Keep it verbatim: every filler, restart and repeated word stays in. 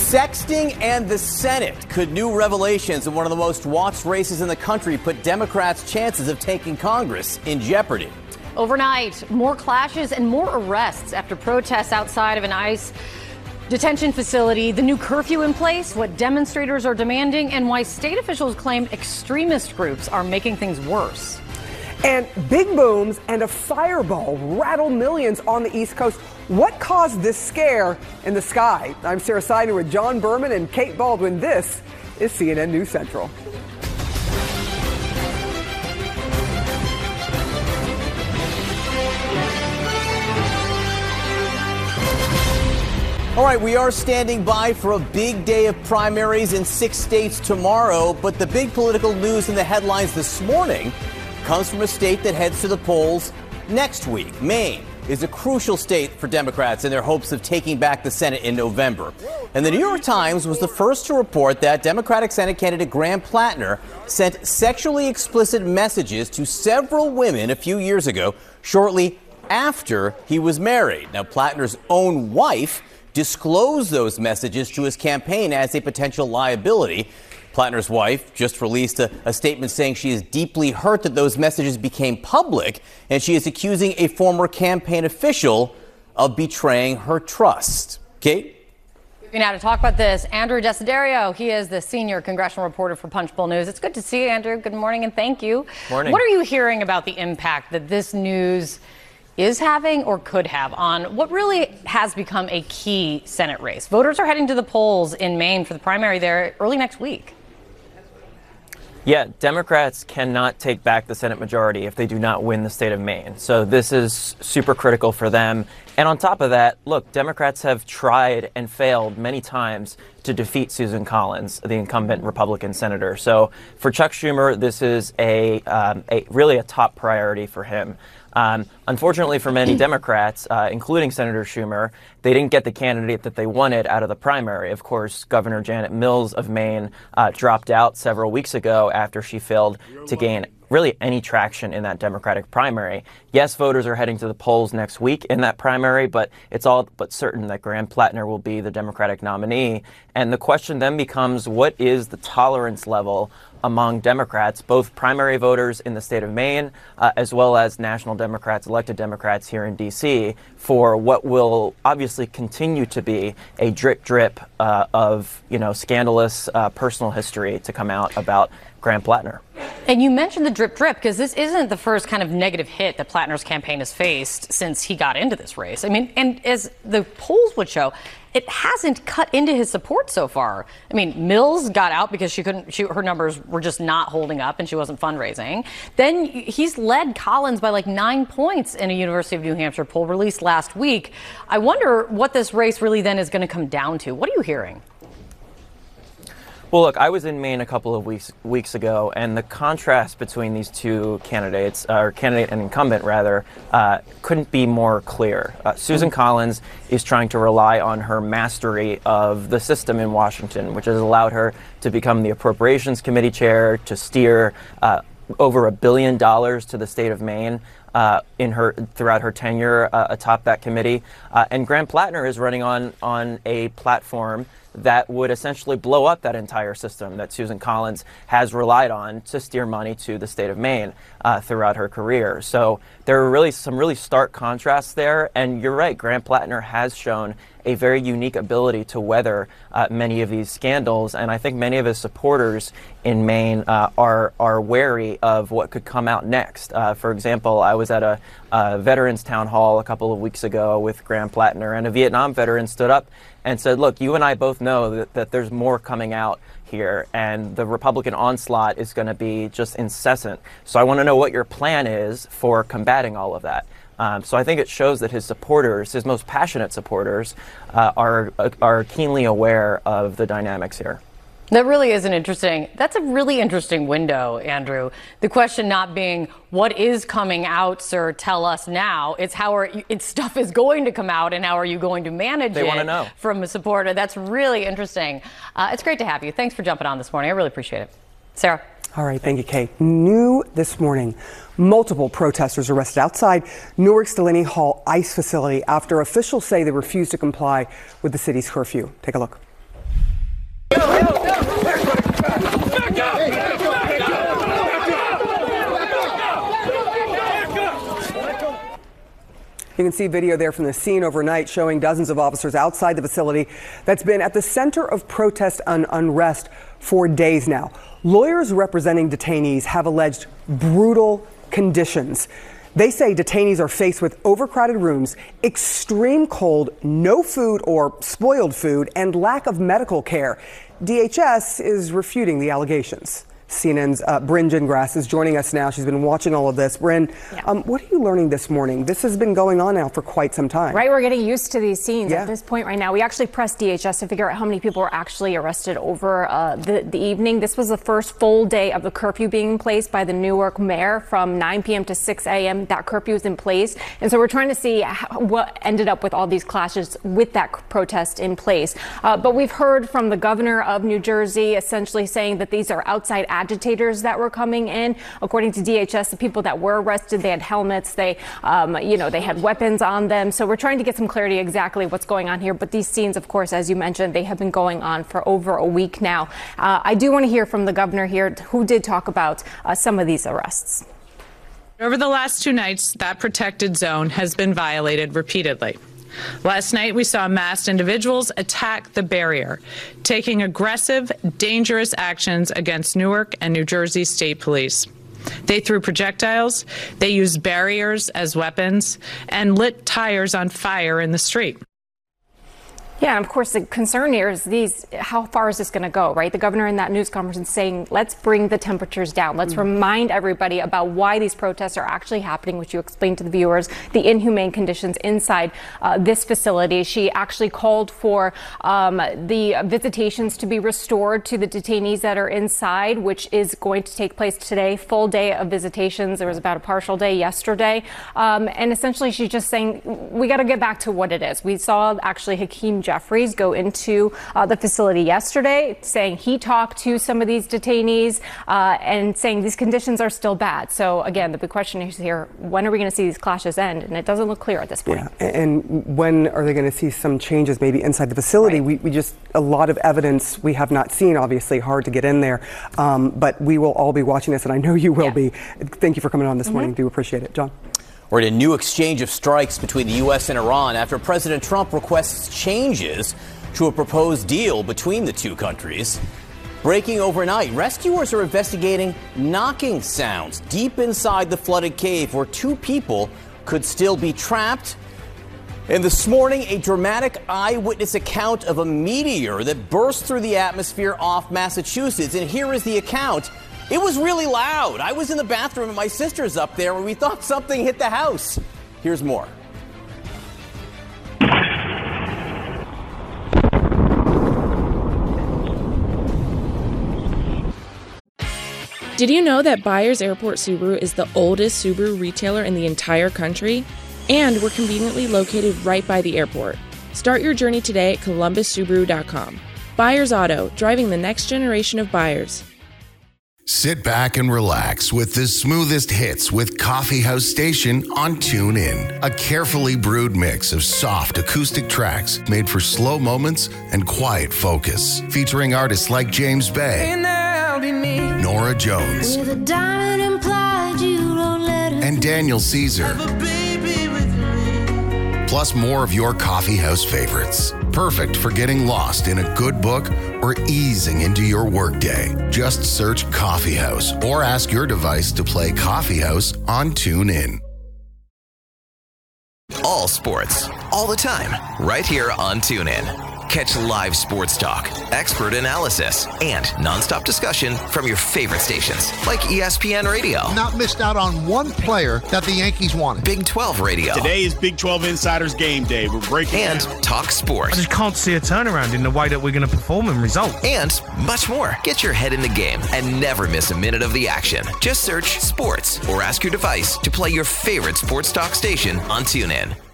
Sexting and the Senate. Could new revelations in one of the most watched races in the country put Democrats' chances of taking Congress in jeopardy? Overnight, more clashes and more arrests after protests outside of an ICE detention facility, the new curfew in place, what demonstrators are demanding, and why state officials claim extremist groups are making things worse. And big booms and a fireball rattle millions on the East Coast. What caused this scare in the sky? I'm Sarah Seidner with John Berman and Kate Baldwin. This is C N N News Central. All right, we are standing by for a big day of primaries in six states tomorrow, but the big political news in the headlines this morning comes from a state that heads to the polls next week. Maine is a crucial state for Democrats in their hopes of taking back the Senate in November. And the New York Times was the first to report that Democratic Senate candidate Graham Plattner sent sexually explicit messages to several women a few years ago, shortly after he was married. Now, Plattner's own wife disclosed those messages to his campaign as a potential liability. Plattner's wife just released a, a statement saying she is deeply hurt that those messages became public, and she is accusing a former campaign official of betraying her trust. Kate? Now to talk about this, Andrew Desiderio. He is the senior congressional reporter for Punchbowl News. It's good to see you, Andrew. Good morning and thank you. Morning. What are you hearing about the impact that this news is having or could have on what really has become a key Senate race? Voters are heading to the polls in Maine for the primary there early next week. Yeah, Democrats cannot take back the Senate majority if they do not win the state of Maine. So this is super critical for them. And on top of that, look, Democrats have tried and failed many times to defeat Susan Collins, the incumbent Republican senator. So for Chuck Schumer, this is a, um, a really a top priority for him. Um, unfortunately for many Democrats, uh, including Senator Schumer, they didn't get the candidate that they wanted out of the primary. Of course, Governor Janet Mills of Maine uh, dropped out several weeks ago after she failed to gain really any traction in that Democratic primary. Yes, voters are heading to the polls next week in that primary, but it's all but certain that Graham Plattner will be the Democratic nominee. And the question then becomes, what is the tolerance level among Democrats, both primary voters in the state of Maine, uh, as well as national Democrats, elected Democrats here in D C, for what will obviously continue to be a drip drip uh, of, you know, scandalous uh, personal history to come out about Graham Plattner. And you mentioned the drip drip because this isn't the first kind of negative hit that Plattner's campaign has faced since he got into this race. I mean, and as the polls would show, it hasn't cut into his support so far. I mean, Mills got out because she couldn't, she, her numbers were just not holding up and she wasn't fundraising. Then he's led Collins by like nine points in a University of New Hampshire poll released last week. I wonder what this race really then is going to come down to. What are you hearing? Well, look, I was in Maine a couple of weeks weeks ago, and the contrast between these two candidates, or candidate and incumbent rather, uh, couldn't be more clear. Uh, Susan Collins is trying to rely on her mastery of the system in Washington, which has allowed her to become the Appropriations Committee chair, to steer uh, over a billion dollars to the state of Maine. Uh, in her throughout her tenure uh, atop that committee, uh, and Graham Plattner is running on on a platform that would essentially blow up that entire system that Susan Collins has relied on to steer money to the state of Maine uh, throughout her career. So there are really some really stark contrasts there, and you're right, Graham Plattner has shown a very unique ability to weather uh, many of these scandals, and I think many of his supporters in Maine uh, are are wary of what could come out next. Uh, for example, I was at a, a veterans town hall a couple of weeks ago with Graham Plattner, and a Vietnam veteran stood up and said, look, you and I both know that, that there's more coming out here, and the Republican onslaught is going to be just incessant. So I want to know what your plan is for combating all of that. Um, so I think it shows that his supporters, his most passionate supporters, uh, are are keenly aware of the dynamics here. That really is an interesting, that's a really interesting window, Andrew. The question not being what is coming out, sir, tell us now. It's how are you, it's stuff is going to come out and how are you going to manage they it want to know. From a supporter. That's really interesting. Uh, it's great to have you. Thanks for jumping on this morning. I really appreciate it. Sarah. All right, thank you, Kate. New this morning, multiple protesters arrested outside Newark's Delaney Hall ICE facility after officials say they refused to comply with the city's curfew. Take a look. You can see video there from the scene overnight showing dozens of officers outside the facility that's been at the center of protest and unrest for days now. Lawyers representing detainees have alleged brutal conditions. They say detainees are faced with overcrowded rooms, extreme cold, no food or spoiled food, and lack of medical care. D H S is refuting the allegations. C N N's uh, Bryn Gingras is joining us now. She's been watching all of this. Bryn, yeah. um, what are you learning this morning? This has been going on now for quite some time. Right, we're getting used to these scenes yeah. at this point right now. We actually pressed D H S to figure out how many people were actually arrested over uh, the, the evening. This was the first full day of the curfew being in place by the Newark mayor from nine p.m. to six a.m. That curfew is in place. And so we're trying to see how, what ended up with all these clashes with that protest in place. Uh, but we've heard from the governor of New Jersey essentially saying that these are outside agitators that were coming in. According to D H S, the people that were arrested, they had helmets, they, um, you know, they had weapons on them. So we're trying to get some clarity exactly what's going on here. But these scenes, of course, as you mentioned, they have been going on for over a week now. Uh, I do want to hear from the governor here, who did talk about uh, some of these arrests. Over the last two nights, that protected zone has been violated repeatedly. Last night, we saw masked individuals attack the barrier, taking aggressive, dangerous actions against Newark and New Jersey State Police. They threw projectiles, they used barriers as weapons, and lit tires on fire in the street. Yeah, and of course, the concern here is these, how far is this going to go, right? The governor in that news conference is saying, let's bring the temperatures down. Let's mm. remind everybody about why these protests are actually happening, which you explained to the viewers, the inhumane conditions inside uh, this facility. She actually called for um, the visitations to be restored to the detainees that are inside, which is going to take place today. Full day of visitations. There was about a partial day yesterday. Um, and essentially, she's just saying, we got to get back to what it is. We saw actually Hakeem Jeffries go into uh, the facility yesterday, saying he talked to some of these detainees uh, and saying these conditions are still bad. So again, the big question is here, when are we going to see these clashes end? And it doesn't look clear at this point. Yeah, and when are they going to see some changes maybe inside the facility? Right. We, we just, a lot of evidence we have not seen, obviously hard to get in there, um, but we will all be watching this, and I know you will yeah. be. Thank you for coming on this mm-hmm. morning. Do appreciate it. John? We're in a new exchange of strikes between the U S and Iran after President Trump requests changes to a proposed deal between the two countries. Breaking overnight, rescuers are investigating knocking sounds deep inside the flooded cave where two people could still be trapped. And this morning, a dramatic eyewitness account of a meteor that burst through the atmosphere off Massachusetts. And here is the account. It was really loud. I was in the bathroom and my sister's up there and we thought something hit the house. Here's more. Did you know that Byers Airport Subaru is the oldest Subaru retailer in the entire country? And we're conveniently located right by the airport. Start your journey today at columbus subaru dot com. Byers Auto, driving the next generation of buyers. Sit back and relax with the smoothest hits with Coffee House Station on TuneIn. A carefully brewed mix of soft acoustic tracks made for slow moments and quiet focus. Featuring artists like James Bay, Nora Jones, and Daniel Caesar. Plus more of your coffee house favorites. Perfect for getting lost in a good book or easing into your workday. Just search Coffee House or ask your device to play Coffee House on TuneIn. All sports, all the time, right here on TuneIn. Catch live sports talk, expert analysis, and nonstop discussion from your favorite stations like E S P N Radio. Not missed out on one player that the Yankees wanted. Big twelve Radio. Today is Big twelve Insiders Game Day. We're breaking And down. Talk sports. I just can't see a turnaround in the way that we're going to perform in results. And much more. Get your head in the game and never miss a minute of the action. Just search sports or ask your device to play your favorite sports talk station on TuneIn.